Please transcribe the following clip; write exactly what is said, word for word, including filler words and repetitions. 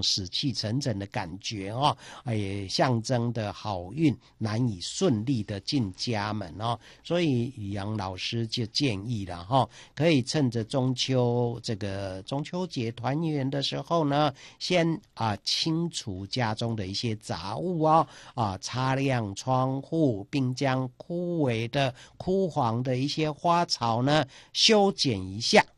死气沉沉的感觉哦，也象征的好运难以顺利的进家门哦。所以宇阳老师就建议了哈、哦，可以趁着中秋这个中秋节团圆的时候呢，先啊清除家中的一些杂物哦，啊擦亮窗户，并将枯萎的枯黄的一些花草呢修剪一下